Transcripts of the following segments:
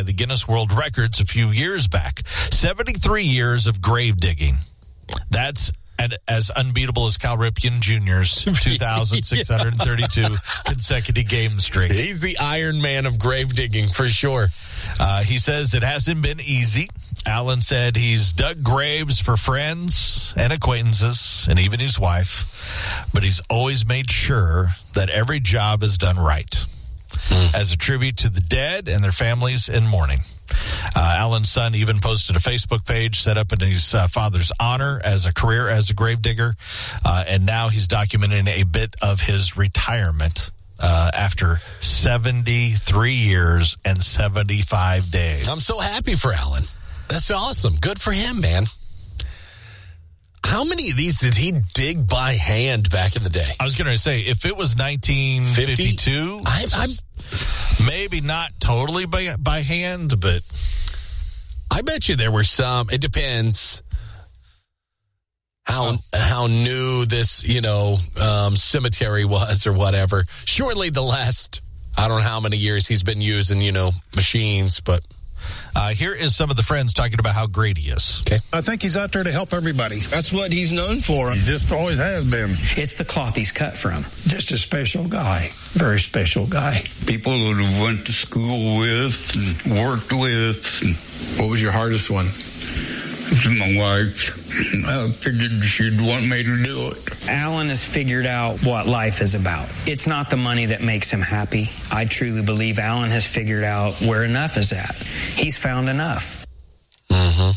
by the Guinness World Records a few years back. 73 years of grave digging. That's as unbeatable as Cal Ripken Jr.'s 2,632 consecutive game streak. He's the Iron Man of grave digging for sure. He says it hasn't been easy. Alan said he's dug graves for friends and acquaintances and even his wife, but he's always made sure that every job is done right. As a tribute to the dead and their families in mourning. Alan's son even posted a Facebook page set up in his father's honor as a career as a gravedigger, and now he's documenting a bit of his retirement after 73 years and 75 days. I'm so happy for Alan. That's awesome. Good for him, man. How many of these did he dig by hand back in the day? I was going to say, if it was 1952, maybe not totally by hand, but I bet you there were some. It depends how new this, cemetery was or whatever. Surely the last, I don't know how many years he's been using, machines, but... here is some of the friends talking about how great he is. Okay. I think he's out there to help everybody. That's what he's known for. He just always has been. It's the cloth he's cut from. Just a special guy. Very special guy. People that have went to school with and worked with. What was your hardest one? My wife. I figured she'd want me to do it. Alan has figured out what life is about. It's not the money that makes him happy. I truly believe Alan has figured out where enough is at. He's found enough. Mm-hmm.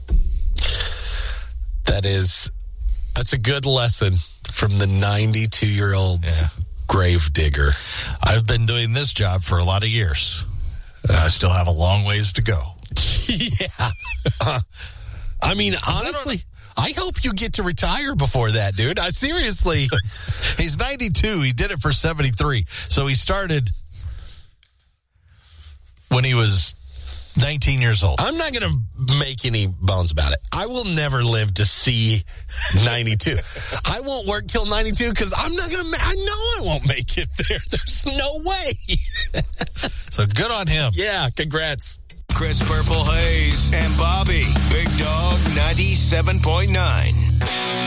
That's a good lesson from the 92-year-old grave digger. I've been doing this job for a lot of years. I still have a long ways to go. Yeah. I mean, honestly, I hope you get to retire before that, dude. Seriously. He's 92. He did it for 73. So he started when he was 19 years old. I'm not going to make any bones about it. I will never live to see 92. I won't work till 92 because I'm not going to. I know I won't make it there. There's no way. So good on him. Yeah, congrats. Chris Purple Hayes and Bobby, Big Dog 97.9.